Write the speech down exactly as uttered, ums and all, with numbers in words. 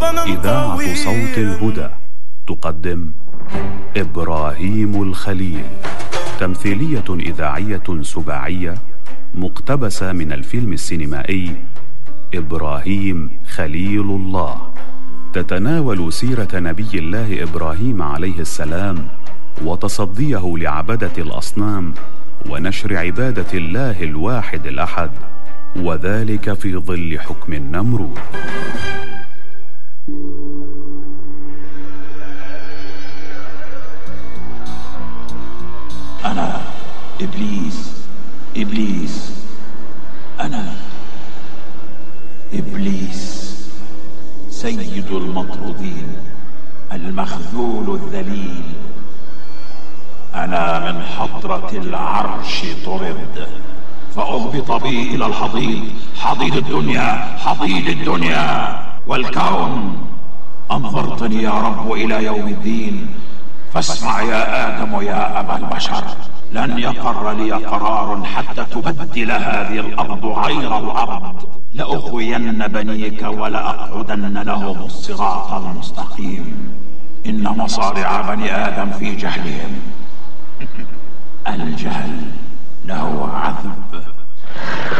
إذاعة صوت الهدى تقدم إبراهيم الخليل، تمثيلية إذاعية سباعية مقتبسة من الفيلم السينمائي إبراهيم خليل الله، تتناول سيرة نبي الله إبراهيم عليه السلام وتصديه لعبدة الأصنام ونشر عبادة الله الواحد الأحد، وذلك في ظل حكم النمرود. أنا إبليس إبليس أنا إبليس سيد المطرودين المخذول الذليل. أنا من حضرة العرش طرد فأهبط بي إلى الحضيض، حضيض الدنيا، حضيض الدنيا والكون. أنظرتني يا رب إلى يوم الدين، فاسمع يا آدم يا أبا البشر، لن يقر لي قرار حتى تبدل هذه الأرض غير الأرض. لأغوين بنيك ولأقعدن لهم الصراط المستقيم. إن مصارع بني آدم في جهلهم، الجهل له عذب.